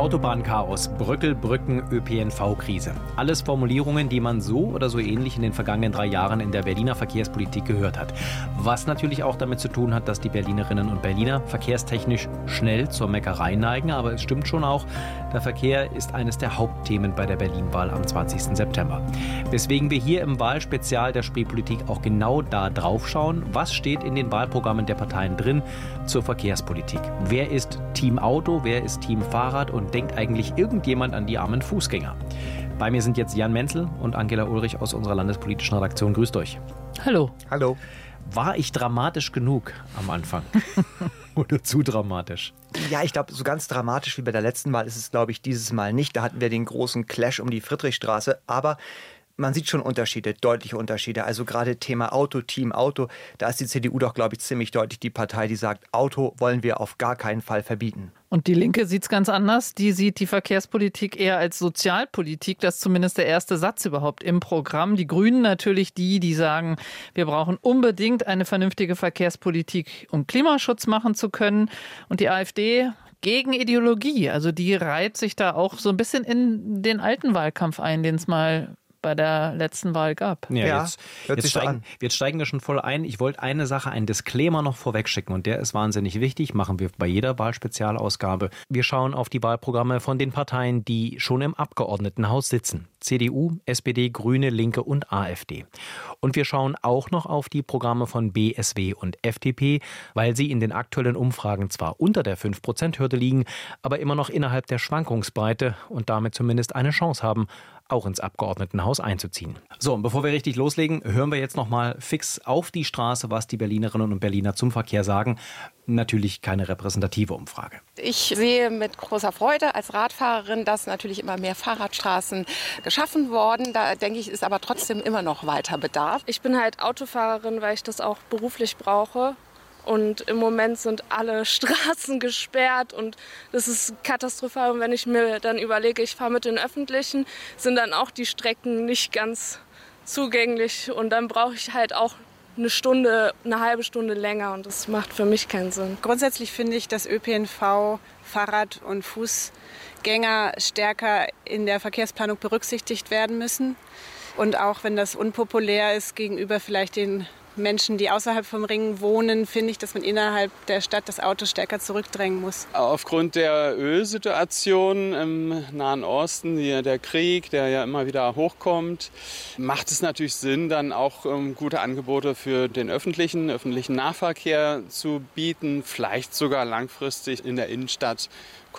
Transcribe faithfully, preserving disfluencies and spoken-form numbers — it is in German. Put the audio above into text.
Autobahnchaos, Brückel, Brücken, Ö P N V-Krise. Alles Formulierungen, die man so oder so ähnlich in den vergangenen drei Jahren in der Berliner Verkehrspolitik gehört hat. Was natürlich auch damit zu tun hat, dass die Berlinerinnen und Berliner verkehrstechnisch schnell zur Meckerei neigen. Aber es stimmt schon auch, der Verkehr ist eines der Hauptthemen bei der Berlin-Wahl am zwanzigsten September. Weswegen wir hier im Wahlspezial der Spreepolitik auch genau da drauf schauen, was steht in den Wahlprogrammen der Parteien drin zur Verkehrspolitik. Wer ist Team Auto, wer ist Team Fahrrad und denkt eigentlich irgendjemand an die armen Fußgänger? Bei mir sind jetzt Jan Menzel und Angela Ulrich aus unserer landespolitischen Redaktion. Grüßt euch. Hallo. Hallo. War ich dramatisch genug am Anfang? Oder zu dramatisch? Ja, ich glaube, so ganz dramatisch wie bei der letzten Wahl ist es, glaube ich, dieses Mal nicht. Da hatten wir den großen Clash um die Friedrichstraße. Aber man sieht schon Unterschiede, deutliche Unterschiede. Also gerade Thema Auto, Team Auto, da ist die C D U doch, glaube ich, ziemlich deutlich die Partei, die sagt, Auto wollen wir auf gar keinen Fall verbieten. Und die Linke sieht es ganz anders. Die sieht die Verkehrspolitik eher als Sozialpolitik. Das ist zumindest der erste Satz überhaupt im Programm. Die Grünen natürlich die, die sagen, wir brauchen unbedingt eine vernünftige Verkehrspolitik, um Klimaschutz machen zu können. Und die AfD gegen Ideologie. Also die reiht sich da auch so ein bisschen in den alten Wahlkampf ein, den es mal bei der letzten Wahl gab. Ja, ja jetzt, hört jetzt, sich so steigen, an. jetzt steigen wir schon voll ein. Ich wollte eine Sache, einen Disclaimer noch vorweg schicken und der ist wahnsinnig wichtig, machen wir bei jeder Wahlspezialausgabe. Wir schauen auf die Wahlprogramme von den Parteien, die schon im Abgeordnetenhaus sitzen. C D U, S P D, Grüne, Linke und AfD. Und wir schauen auch noch auf die Programme von B S W und F D P, weil sie in den aktuellen Umfragen zwar unter der fünf Prozent Hürde liegen, aber immer noch innerhalb der Schwankungsbreite und damit zumindest eine Chance haben, auch ins Abgeordnetenhaus einzuziehen. So, und bevor wir richtig loslegen, hören wir jetzt noch mal fix auf die Straße, was die Berlinerinnen und Berliner zum Verkehr sagen. Natürlich keine repräsentative Umfrage. Ich sehe mit großer Freude als Radfahrerin, dass natürlich immer mehr Fahrradstraßen geschaffen wurden. Da denke ich, ist aber trotzdem immer noch weiter Bedarf. Ich bin halt Autofahrerin, weil ich das auch beruflich brauche. Und im Moment sind alle Straßen gesperrt und das ist katastrophal. Und wenn ich mir dann überlege, ich fahre mit den Öffentlichen, sind dann auch die Strecken nicht ganz zugänglich. Und dann brauche ich halt auch eine Stunde, eine halbe Stunde länger und das macht für mich keinen Sinn. Grundsätzlich finde ich, dass Ö P N V, Fahrrad- und Fußgänger stärker in der Verkehrsplanung berücksichtigt werden müssen. Und auch wenn das unpopulär ist gegenüber vielleicht den Menschen, die außerhalb vom Ring wohnen, finde ich, dass man innerhalb der Stadt das Auto stärker zurückdrängen muss. Aufgrund der Ölsituation im Nahen Osten, hier der Krieg, der ja immer wieder hochkommt, macht es natürlich Sinn, dann auch ähm, gute Angebote für den öffentlichen, öffentlichen Nahverkehr zu bieten, vielleicht sogar langfristig in der Innenstadt